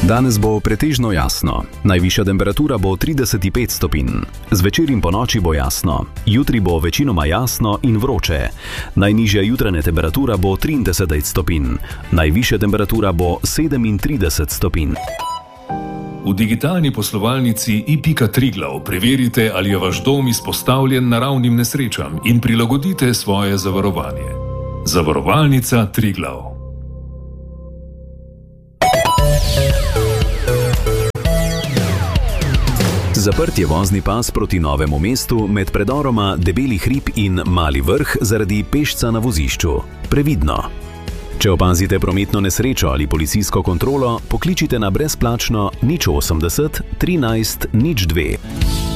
Danes bo pretežno jasno. Najvišja temperatura bo 35 stopinj. Zvečer in ponoči bo jasno. Jutri bo večinoma jasno in vroče. Najnižja jutranja temperatura bo 33 stopinj. Najvišja temperatura bo 37 stopinj. V digitalni poslovalnici i.triglav preverite, ali je vaš dom izpostavljen naravnim nesrečam in prilagodite svoje zavarovanje. Zavarovalnica Triglav. Zaprt je vozni pas proti Novemu mestu med predoroma Debeli hrib in Mali vrh zaradi pešca na vozišču. Previdno! Če opazite prometno nesrečo ali policijsko kontrolo, pokličite na brezplačno 080 13 02.